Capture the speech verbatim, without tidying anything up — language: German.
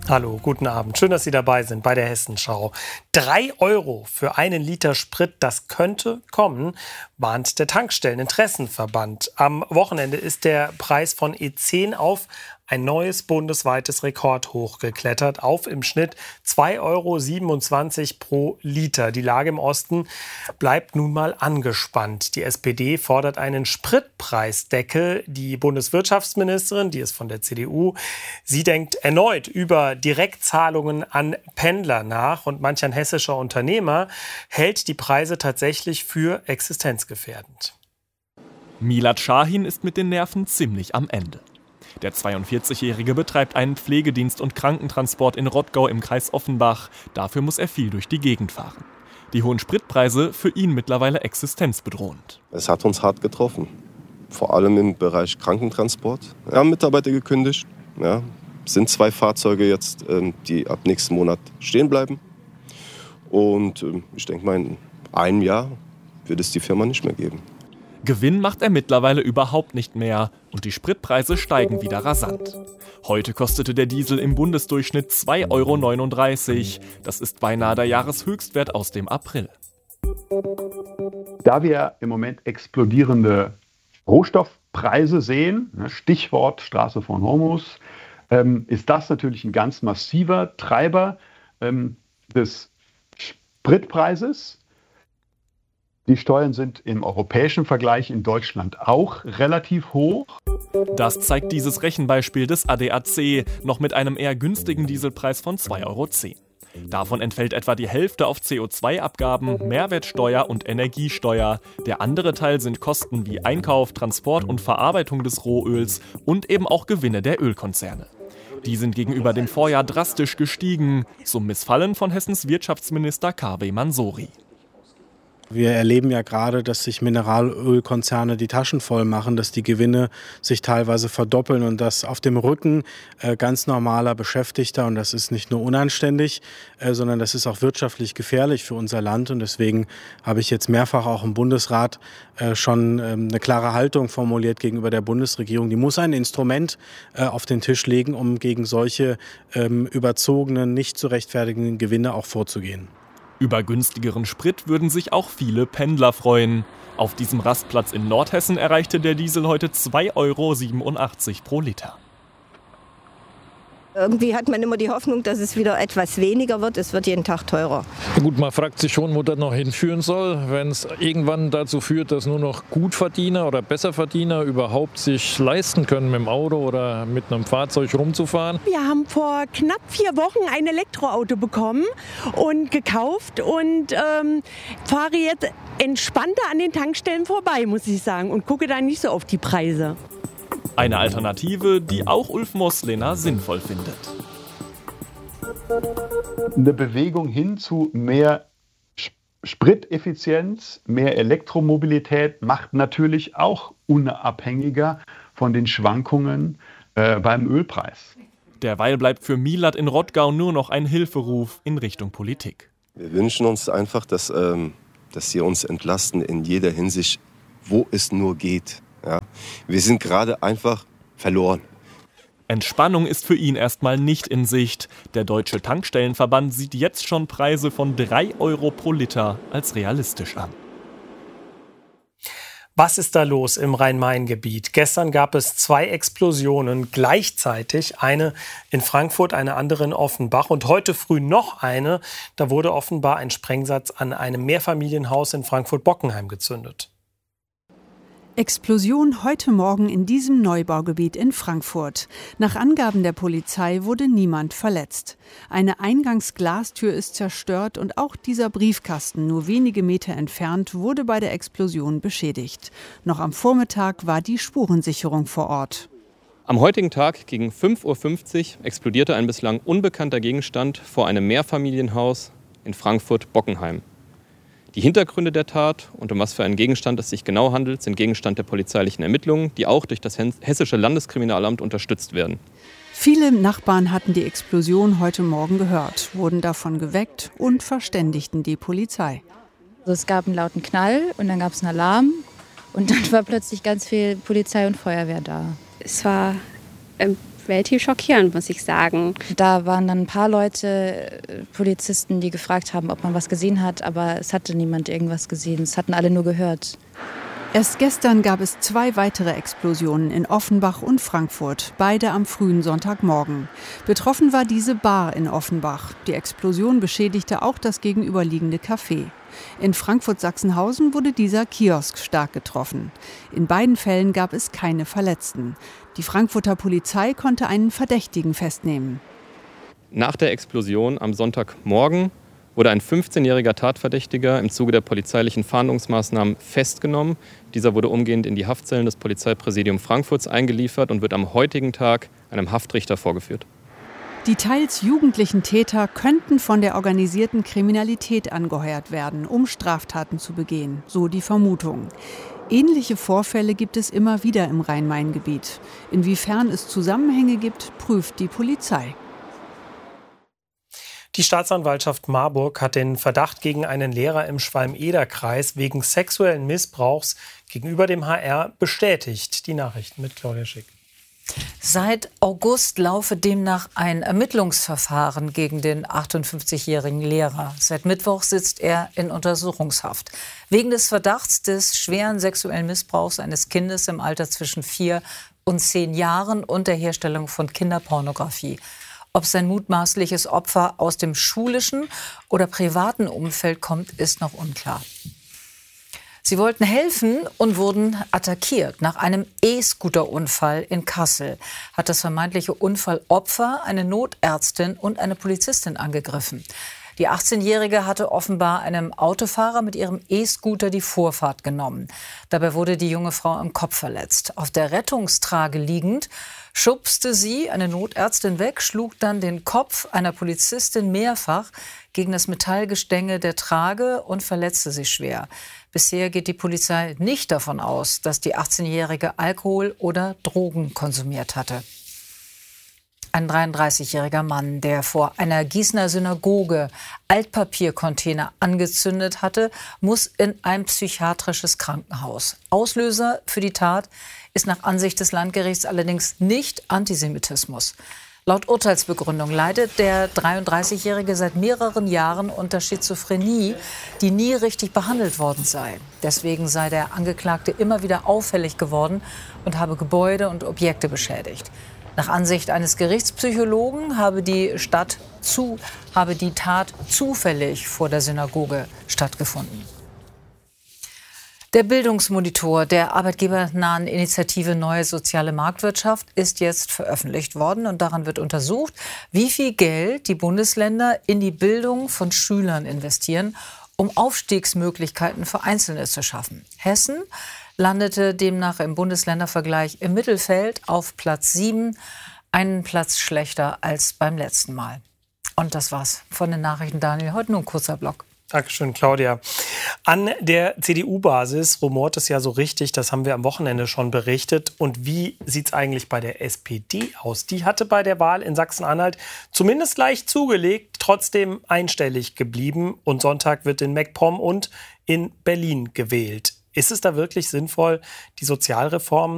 Hallo, guten Abend. Schön, dass Sie dabei sind bei der Hessenschau. Drei Euro für einen Liter Sprit, das könnte kommen, warnt der Tankstelleninteressenverband. Am Wochenende ist der Preis von E zehn auf ein neues bundesweites Rekordhoch geklettert, auf im Schnitt zwei Euro siebenundzwanzig pro Liter. Die Lage im Osten bleibt nun mal angespannt. Die S P D fordert einen Spritpreisdeckel. Die Bundeswirtschaftsministerin, die ist von der C D U, sie denkt erneut über Direktzahlungen an Pendler nach. Und manch ein hessischer Unternehmer hält die Preise tatsächlich für existenzgefährdend. Milad Shahin ist mit den Nerven ziemlich am Ende. Der zweiundvierzigjährige betreibt einen Pflegedienst und Krankentransport in Rottgau im Kreis Offenbach. Dafür muss er viel durch die Gegend fahren. Die hohen Spritpreise für ihn mittlerweile existenzbedrohend. Es hat uns hart getroffen, vor allem im Bereich Krankentransport. Wir haben Mitarbeiter gekündigt. Ja, es sind zwei Fahrzeuge jetzt, die ab nächsten Monat stehen bleiben. Und ich denke mal, in einem Jahr wird es die Firma nicht mehr geben. Gewinn macht er mittlerweile überhaupt nicht mehr und die Spritpreise steigen wieder rasant. Heute kostete der Diesel im Bundesdurchschnitt zwei Euro neununddreißig. Das ist beinahe der Jahreshöchstwert aus dem April. Da wir im Moment explodierende Rohstoffpreise sehen, Stichwort Straße von Hormuz, ist das natürlich ein ganz massiver Treiber des Spritpreises. Die Steuern sind im europäischen Vergleich in Deutschland auch relativ hoch. Das zeigt dieses Rechenbeispiel des A D A C, noch mit einem eher günstigen Dieselpreis von zwei Euro zehn. Davon entfällt etwa die Hälfte auf C O zwei Abgaben, Mehrwertsteuer und Energiesteuer. Der andere Teil sind Kosten wie Einkauf, Transport und Verarbeitung des Rohöls und eben auch Gewinne der Ölkonzerne. Die sind gegenüber dem Vorjahr drastisch gestiegen, zum Missfallen von Hessens Wirtschaftsminister Karweh Mansouri. Wir erleben ja gerade, dass sich Mineralölkonzerne die Taschen voll machen, dass die Gewinne sich teilweise verdoppeln und das auf dem Rücken äh, ganz normaler Beschäftigter. Und das ist nicht nur unanständig, äh, sondern das ist auch wirtschaftlich gefährlich für unser Land. Und deswegen habe ich jetzt mehrfach auch im Bundesrat äh, schon äh, eine klare Haltung formuliert gegenüber der Bundesregierung. Die muss ein Instrument äh, auf den Tisch legen, um gegen solche äh, überzogenen, nicht zu rechtfertigenden Gewinne auch vorzugehen. Über günstigeren Sprit würden sich auch viele Pendler freuen. Auf diesem Rastplatz in Nordhessen erreichte der Diesel heute zwei Euro siebenundachtzig pro Liter. Irgendwie hat man immer die Hoffnung, dass es wieder etwas weniger wird. Es wird jeden Tag teurer. Gut, man fragt sich schon, wo das noch hinführen soll. Wenn es irgendwann dazu führt, dass nur noch Gutverdiener oder Besserverdiener überhaupt sich leisten können, mit dem Auto oder mit einem Fahrzeug rumzufahren. Wir haben vor knapp vier Wochen ein Elektroauto bekommen und gekauft und ähm, fahre jetzt entspannter an den Tankstellen vorbei, muss ich sagen, und gucke da nicht so auf die Preise. Eine Alternative, die auch Ulf Moslehner sinnvoll findet. Eine Bewegung hin zu mehr Spriteffizienz, mehr Elektromobilität macht natürlich auch unabhängiger von den Schwankungen äh, beim Ölpreis. Derweil bleibt für Milad in Rottgau nur noch ein Hilferuf in Richtung Politik. Wir wünschen uns einfach, dass, ähm, dass sie uns entlasten in jeder Hinsicht, wo es nur geht. Ja, wir sind gerade einfach verloren. Entspannung ist für ihn erstmal nicht in Sicht. Der Deutsche Tankstellenverband sieht jetzt schon Preise von drei Euro pro Liter als realistisch an. Was ist da los im Rhein-Main-Gebiet? Gestern gab es zwei Explosionen gleichzeitig. Eine in Frankfurt, eine andere in Offenbach. Und heute früh noch eine. Da wurde offenbar ein Sprengsatz an einem Mehrfamilienhaus in Frankfurt-Bockenheim gezündet. Explosion heute Morgen in diesem Neubaugebiet in Frankfurt. Nach Angaben der Polizei wurde niemand verletzt. Eine Eingangsglastür ist zerstört und auch dieser Briefkasten, nur wenige Meter entfernt, wurde bei der Explosion beschädigt. Noch am Vormittag war die Spurensicherung vor Ort. Am heutigen Tag gegen fünf Uhr fünfzig explodierte ein bislang unbekannter Gegenstand vor einem Mehrfamilienhaus in Frankfurt-Bockenheim. Die Hintergründe der Tat und um was für einen Gegenstand es sich genau handelt, sind Gegenstand der polizeilichen Ermittlungen, die auch durch das Hessische Landeskriminalamt unterstützt werden. Viele Nachbarn hatten die Explosion heute Morgen gehört, wurden davon geweckt und verständigten die Polizei. Also es gab einen lauten Knall und dann gab es einen Alarm und dann war plötzlich ganz viel Polizei und Feuerwehr da. Es war ein relativ schockierend, muss ich sagen. Da waren dann ein paar Leute, Polizisten, die gefragt haben, ob man was gesehen hat, aber es hatte niemand irgendwas gesehen. Es hatten alle nur gehört. Erst gestern gab es zwei weitere Explosionen in Offenbach und Frankfurt, beide am frühen Sonntagmorgen. Betroffen war diese Bar in Offenbach. Die Explosion beschädigte auch das gegenüberliegende Café. In Frankfurt-Sachsenhausen wurde dieser Kiosk stark getroffen. In beiden Fällen gab es keine Verletzten. Die Frankfurter Polizei konnte einen Verdächtigen festnehmen. Nach der Explosion am Sonntagmorgen wurde ein fünfzehnjähriger Tatverdächtiger im Zuge der polizeilichen Fahndungsmaßnahmen festgenommen. Dieser wurde umgehend in die Haftzellen des Polizeipräsidiums Frankfurts eingeliefert und wird am heutigen Tag einem Haftrichter vorgeführt. Die teils jugendlichen Täter könnten von der organisierten Kriminalität angeheuert werden, um Straftaten zu begehen, so die Vermutung. Ähnliche Vorfälle gibt es immer wieder im Rhein-Main-Gebiet. Inwiefern es Zusammenhänge gibt, prüft die Polizei. Die Staatsanwaltschaft Marburg hat den Verdacht gegen einen Lehrer im Schwalm-Eder-Kreis wegen sexuellen Missbrauchs gegenüber dem H R bestätigt. Die Nachrichten mit Claudia Schick. Seit August laufe demnach ein Ermittlungsverfahren gegen den achtundfünfzigjährigen Lehrer. Seit Mittwoch sitzt er in Untersuchungshaft. Wegen des Verdachts des schweren sexuellen Missbrauchs eines Kindes im Alter zwischen vier und zehn Jahren und der Herstellung von Kinderpornografie. Ob sein mutmaßliches Opfer aus dem schulischen oder privaten Umfeld kommt, ist noch unklar. Sie wollten helfen und wurden attackiert. Nach einem E-Scooter-Unfall in Kassel hat das vermeintliche Unfallopfer eine Notärztin und eine Polizistin angegriffen. Die achtzehnjährige hatte offenbar einem Autofahrer mit ihrem E-Scooter die Vorfahrt genommen. Dabei wurde die junge Frau im Kopf verletzt. Auf der Rettungstrage liegend schubste sie eine Notärztin weg, schlug dann den Kopf einer Polizistin mehrfach gegen das Metallgestänge der Trage und verletzte sie schwer. Bisher geht die Polizei nicht davon aus, dass die achtzehnjährige Alkohol oder Drogen konsumiert hatte. Ein dreiunddreißigjähriger Mann, der vor einer Gießener Synagoge Altpapiercontainer angezündet hatte, muss in ein psychiatrisches Krankenhaus. Auslöser für die Tat ist nach Ansicht des Landgerichts allerdings nicht Antisemitismus. Laut Urteilsbegründung leidet der dreiunddreißigjährige seit mehreren Jahren unter Schizophrenie, die nie richtig behandelt worden sei. Deswegen sei der Angeklagte immer wieder auffällig geworden und habe Gebäude und Objekte beschädigt. Nach Ansicht eines Gerichtspsychologen habe die, Stadt zu, habe die Tat zufällig vor der Synagoge stattgefunden. Der Bildungsmonitor der arbeitgebernahen Initiative Neue Soziale Marktwirtschaft ist jetzt veröffentlicht worden. Und daran wird untersucht, wie viel Geld die Bundesländer in die Bildung von Schülern investieren, um Aufstiegsmöglichkeiten für Einzelne zu schaffen. Hessen landete demnach im Bundesländervergleich im Mittelfeld auf Platz sieben, einen Platz schlechter als beim letzten Mal. Und das war's von den Nachrichten, Daniel. Heute nur ein kurzer Block. Dankeschön, Claudia. An der C D U-Basis rumort es ja so richtig, das haben wir am Wochenende schon berichtet. Und wie sieht es eigentlich bei der S P D aus? Die hatte bei der Wahl in Sachsen-Anhalt zumindest leicht zugelegt, trotzdem einstellig geblieben. Und Sonntag wird in MacPom und in Berlin gewählt. Ist es da wirklich sinnvoll, die Sozialreformen